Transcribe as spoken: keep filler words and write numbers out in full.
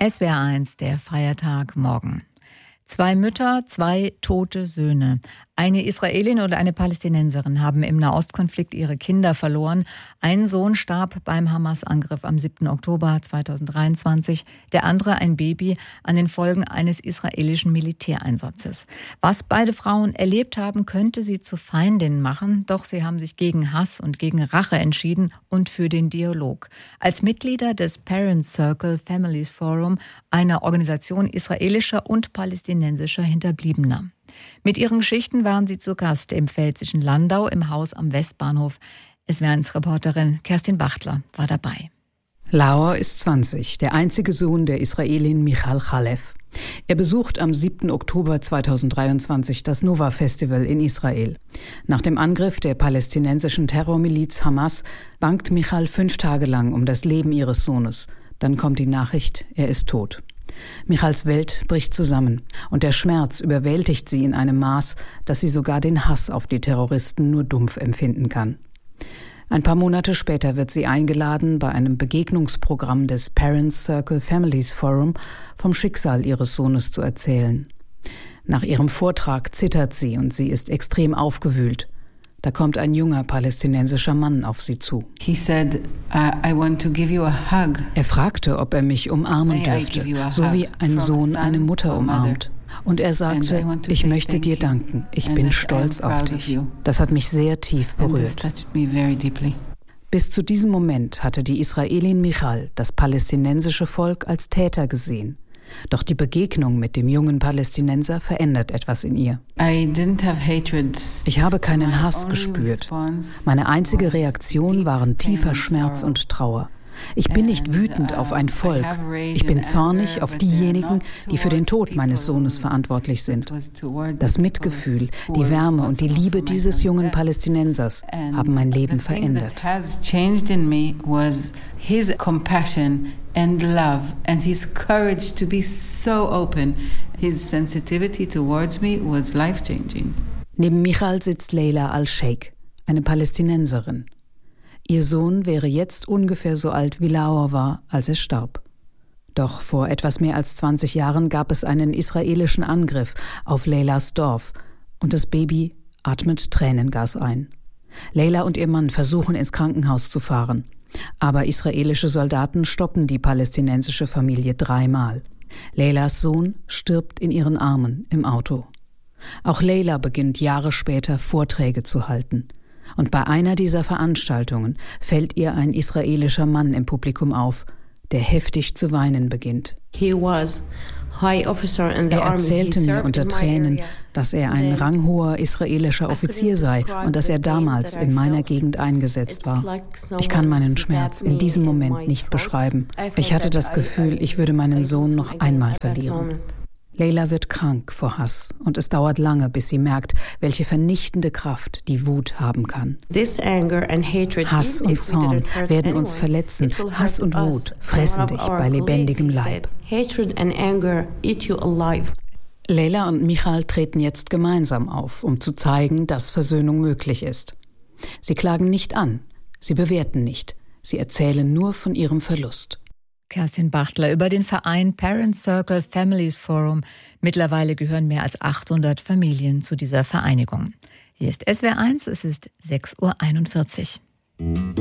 S W R eins, der Feiertag morgen. Zwei Mütter, zwei tote Söhne. Eine Israelin und eine Palästinenserin haben im Nahostkonflikt ihre Kinder verloren. Ein Sohn starb beim Hamas-Angriff am siebten Oktober zweitausenddreiundzwanzig, der andere ein Baby an den Folgen eines israelischen Militäreinsatzes. Was beide Frauen erlebt haben, könnte sie zu Feindinnen machen, doch sie haben sich gegen Hass und gegen Rache entschieden und für den Dialog. Als Mitglieder des Parents Circle Families Forum, einer Organisation israelischer und palästinensischer Hinterbliebener. Mit ihren Geschichten waren sie zu Gast im pfälzischen Landau im Haus am Westbahnhof. S W R eins Reporterin Kerstin Bachtler war dabei. Laor ist zwanzig, der einzige Sohn der Israelin Michal Khalef. Er besucht am siebten Oktober zweitausenddreiundzwanzig das Nova Festival in Israel. Nach dem Angriff der palästinensischen Terrormiliz Hamas bangt Michal fünf Tage lang um das Leben ihres Sohnes. Dann kommt die Nachricht, er ist tot. Michals Welt bricht zusammen und der Schmerz überwältigt sie in einem Maß, dass sie sogar den Hass auf die Terroristen nur dumpf empfinden kann. Ein paar Monate später wird sie eingeladen, bei einem Begegnungsprogramm des Parents Circle Families Forum vom Schicksal ihres Sohnes zu erzählen. Nach ihrem Vortrag zittert sie und sie ist extrem aufgewühlt. Da kommt ein junger palästinensischer Mann auf sie zu. He said, I want to give you a hug. Er fragte, ob er mich umarmen dürfte, so wie ein Sohn eine Mutter umarmt. Und er sagte, ich möchte dir danken, ich bin stolz auf dich. Das hat mich sehr tief berührt. Bis zu diesem Moment hatte die Israelin Michal das palästinensische Volk als Täter gesehen. Doch die Begegnung mit dem jungen Palästinenser verändert etwas in ihr. Ich habe keinen Hass gespürt. Meine einzige Reaktion waren tiefer Schmerz und Trauer. Ich bin nicht wütend auf ein Volk. Ich bin zornig auf diejenigen, die für den Tod meines Sohnes verantwortlich sind. Das Mitgefühl, die Wärme und die Liebe dieses jungen Palästinensers haben mein Leben verändert. And love and his courage to be so open, his sensitivity towards me was life-changing. Neben Michal sitzt Leila al-Sheikh, eine Palästinenserin. Ihr Sohn wäre jetzt ungefähr so alt wie Laor war, als er starb. Doch vor etwas mehr als zwanzig Jahren gab es einen israelischen Angriff auf Leilas Dorf und das Baby atmet Tränengas ein. Leila und ihr Mann versuchen, ins Krankenhaus zu fahren. Aber israelische Soldaten stoppen die palästinensische Familie dreimal. Leilas Sohn stirbt in ihren Armen im Auto. Auch Leila beginnt Jahre später Vorträge zu halten. Und bei einer dieser Veranstaltungen fällt ihr ein israelischer Mann im Publikum auf, der heftig zu weinen beginnt. He was high officer in the er erzählte army. mir unter Tränen, dass er ein ranghoher israelischer Offizier sei und dass er damals in meiner Gegend eingesetzt war. Ich kann meinen Schmerz in diesem Moment nicht beschreiben. Ich hatte das Gefühl, ich würde meinen Sohn noch einmal verlieren. Leila wird krank vor Hass und es dauert lange, bis sie merkt, welche vernichtende Kraft die Wut haben kann. Hass und Zorn werden uns verletzen. Hass und Wut fressen dich bei lebendigem Leib. Leila und Michal treten jetzt gemeinsam auf, um zu zeigen, dass Versöhnung möglich ist. Sie klagen nicht an, sie bewerten nicht, sie erzählen nur von ihrem Verlust. Kerstin Bachtler über den Verein Parents Circle Families Forum. Mittlerweile gehören mehr als achthundert Familien zu dieser Vereinigung. Hier ist S W R eins, es ist sechs Uhr einundvierzig.